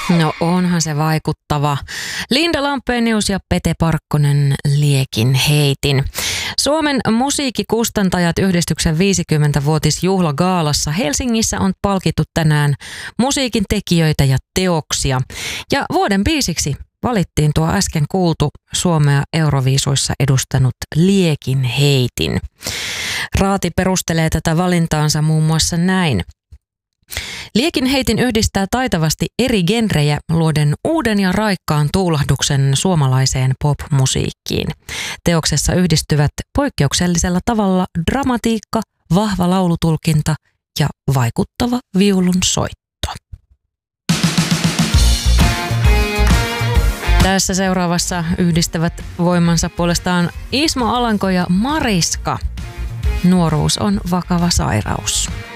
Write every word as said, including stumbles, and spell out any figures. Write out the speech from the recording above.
No onhan se vaikuttava. Linda Lampenius ja Pete Parkkonen Liekin heitin. Suomen musiikkikustantajat yhdistyksen viisikymmenvuotisjuhlagaalassa Helsingissä on palkittu tänään musiikin tekijöitä ja teoksia. Ja vuoden biisiksi valittiin tuo äsken kuultu Suomea Euroviisuissa edustanut Liekin heitin. Raati perustelee tätä valintaansa muun muassa näin. Liekin heitin yhdistää taitavasti eri genrejä luoden uuden ja raikkaan tuulahduksen suomalaiseen pop-musiikkiin. Teoksessa yhdistyvät poikkeuksellisella tavalla dramatiikka, vahva laulutulkinta ja vaikuttava viulun soitto. Tässä seuraavassa yhdistävät voimansa puolestaan Ismo Alanko ja Mariska. Nuoruus on vakava sairaus.